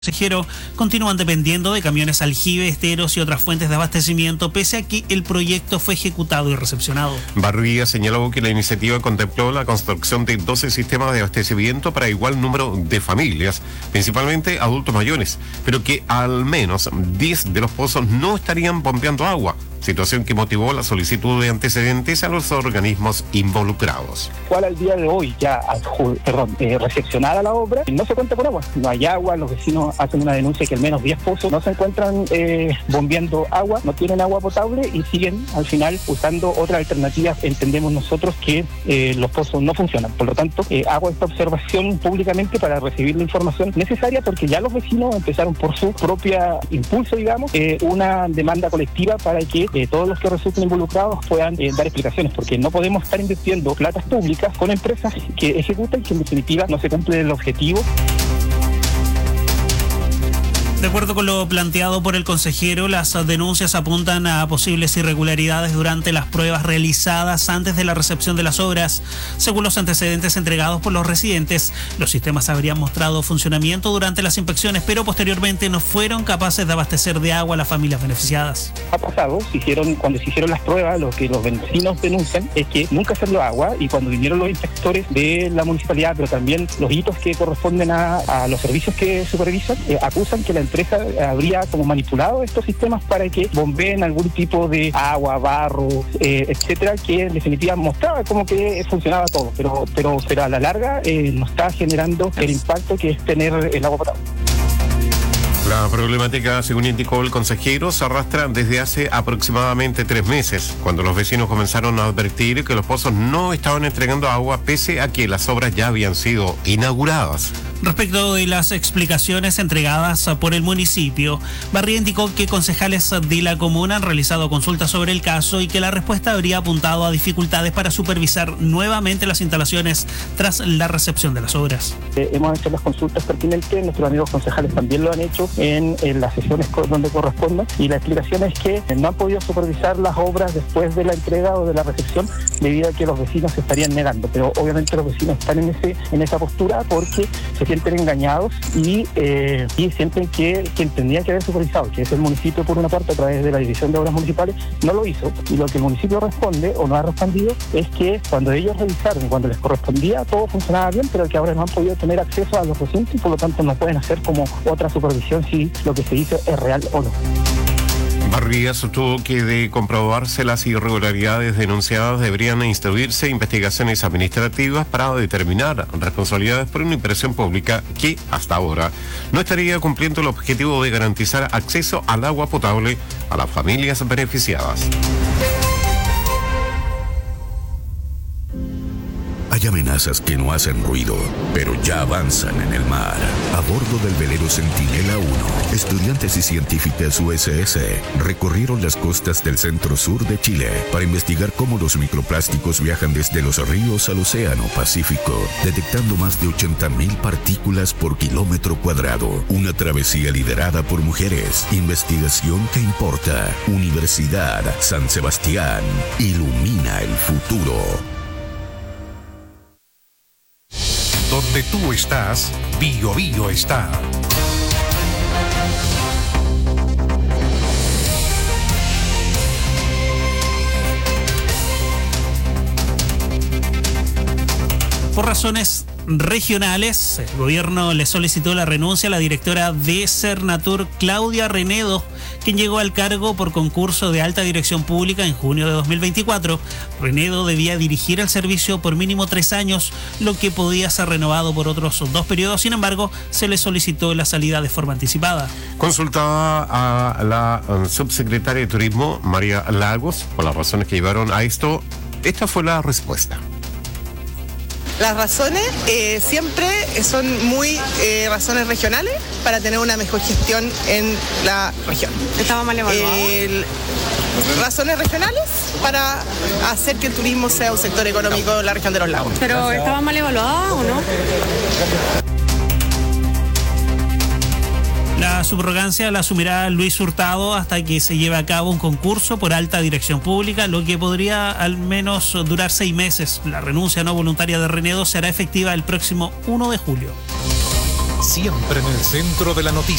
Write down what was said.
Consejero continúan dependiendo de camiones aljibe, esteros y otras fuentes de abastecimiento, pese a que el proyecto fue ejecutado y recepcionado. Barría señaló que la iniciativa contempló la construcción de 12 sistemas de abastecimiento para igual número de familias, principalmente adultos mayores, pero que al menos 10 de los pozos no estarían bombeando agua, situación que motivó la solicitud de antecedentes a los organismos involucrados. ¿Cuál al día de hoy ya recepcionada la obra? No se cuenta con agua, no hay agua, los vecinos hacen una denuncia que al menos 10 pozos no se encuentran bombeando agua, no tienen agua potable y siguen al final usando otras alternativas. Entendemos nosotros que los pozos no funcionan, por lo tanto hago esta observación públicamente para recibir la información necesaria, porque ya los vecinos empezaron por su propia impulso, digamos, una demanda colectiva para que todos los que resulten involucrados puedan dar explicaciones, porque no podemos estar invirtiendo platas públicas con empresas que ejecutan y que en definitiva no se cumple el objetivo. De acuerdo con lo planteado por el consejero, las denuncias apuntan a posibles irregularidades durante las pruebas realizadas antes de la recepción de las obras. Según los antecedentes entregados por los residentes, los sistemas habrían mostrado funcionamiento durante las inspecciones, pero posteriormente no fueron capaces de abastecer de agua a las familias beneficiadas. Ha pasado, cuando se hicieron las pruebas, lo que los vecinos denuncian es que nunca salió agua, y cuando vinieron los inspectores de la municipalidad, pero también los hitos que corresponden a los servicios que supervisan, acusan que la empresa habría como manipulado estos sistemas para que bombeen algún tipo de agua, barro, etcétera, que en definitiva mostraba como que funcionaba todo, pero a la larga no está generando el impacto que es tener el agua potable. La problemática, según indicó el consejero, se arrastra desde hace aproximadamente 3 meses, cuando los vecinos comenzaron a advertir que los pozos no estaban entregando agua pese a que las obras ya habían sido inauguradas. Respecto de las explicaciones entregadas por el municipio, Barría indicó que concejales de la comuna han realizado consultas sobre el caso y que la respuesta habría apuntado a dificultades para supervisar nuevamente las instalaciones tras la recepción de las obras. Hemos hecho las consultas pertinentes, nuestros amigos concejales también lo han hecho en las sesiones donde correspondan, y la explicación es que no han podido supervisar las obras después de la entrega o de la recepción debido a que los vecinos se estarían negando, pero obviamente los vecinos están en esa postura porque se sienten engañados y sienten que quien tendría que haber supervisado, que es el municipio por una parte a través de la División de Obras Municipales, no lo hizo, y lo que el municipio responde o no ha respondido es que cuando ellos revisaron, cuando les correspondía, todo funcionaba bien, pero que ahora no han podido tener acceso a los recintos y por lo tanto no pueden hacer como otra supervisión si lo que se dice es real o no. Barría sostuvo que de comprobarse las irregularidades denunciadas deberían instruirse investigaciones administrativas para determinar responsabilidades por una inversión pública que, hasta ahora, no estaría cumpliendo el objetivo de garantizar acceso al agua potable a las familias beneficiadas. Hay amenazas que no hacen ruido, pero ya avanzan en el mar. A bordo del velero Centinela 1, estudiantes y científicas USS recorrieron las costas del centro-sur de Chile para investigar cómo los microplásticos viajan desde los ríos al océano Pacífico, detectando más de 80.000 partículas por kilómetro cuadrado. Una travesía liderada por mujeres. Investigación que importa. Universidad San Sebastián. Ilumina el futuro. Donde tú estás, Bío Bío está. Por razones regionales, el gobierno le solicitó la renuncia a la directora de Cernatur, Claudia Renedo, quien llegó al cargo por concurso de alta dirección pública en junio de 2024. Renedo debía dirigir el servicio por mínimo 3 años, lo que podía ser renovado por otros 2 periodos. Sin embargo, se le solicitó la salida de forma anticipada. Consultada a la subsecretaria de Turismo, María Lagos, por las razones que llevaron a esto, esta fue la respuesta. Las razones siempre son muy razones regionales para tener una mejor gestión en la región. ¿Estaba mal evaluado? Razones regionales para hacer que el turismo sea un sector económico en la región de los lagos. ¿Pero estaba mal evaluada o no? La subrogancia la asumirá Luis Hurtado hasta que se lleve a cabo un concurso por alta dirección pública, lo que podría al menos durar 6 meses. La renuncia no voluntaria de Renedo será efectiva el próximo 1 de julio. siempre en el centro de la noticia.